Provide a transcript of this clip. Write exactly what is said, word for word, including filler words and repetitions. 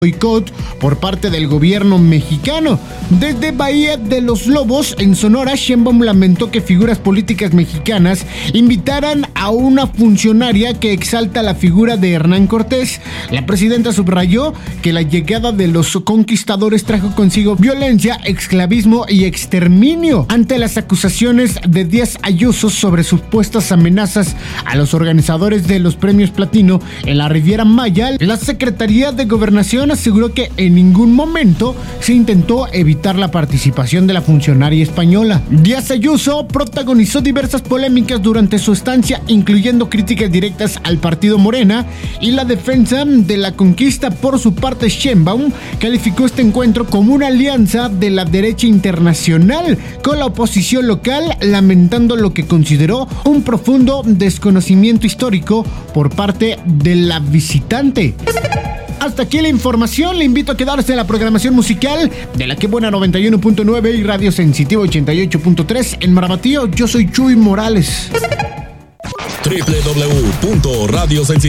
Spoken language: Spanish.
boicot por parte del gobierno mexicano. Desde Bahía de los Lobos, en Sonora, Sheinbaum lamentó que figuras políticas mexicanas invitaran a una funcionaria que exalta la figura de Hernán Cortés. La presidenta subrayó que la llegada de los conquistadores trajo consigo violencia, esclavismo y exterminio. Ante las acusaciones de Díaz Ayuso sobre supuestas amenazas a los organizadores de los premios Platino en la Riviera Maya, la Secretaría de Gobernación aseguró que en ningún momento se intentó evitar la participación de la funcionaria española. Díaz Ayuso protagonizó diversas polémicas durante su estancia, incluyendo críticas directas al partido Morena y la defensa de la conquista. Por su parte, Sheinbaum calificó este encuentro como una alianza de la derecha internacional con la oposición local, lamentando lo que consideró un profundo desconocimiento histórico por parte de la visitante. Hasta aquí la información, le invito a quedarse en la programación musical de La Que Buena noventa y uno punto nueve y Radio Sensitiva ochenta y ocho punto tres en Marabatío. Yo soy Chuy Morales. doble u doble u doble u punto radio sensitiva